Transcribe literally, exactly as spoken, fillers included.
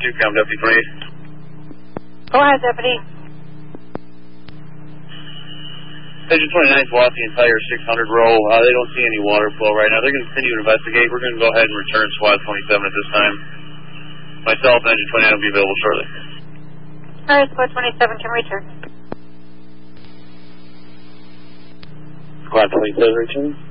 two, come Deputy twenty-eight. Go ahead, Deputy. Engine twenty-ninth watching the entire six hundred row. Uh, they don't see any water flow right now. They're going to continue to investigate. We're going to go ahead and return SWAT twenty-seven at this time. Myself and Engine twenty-nine will be available shortly. All right, SWAT twenty-seven can return. SWAT twenty-seven return.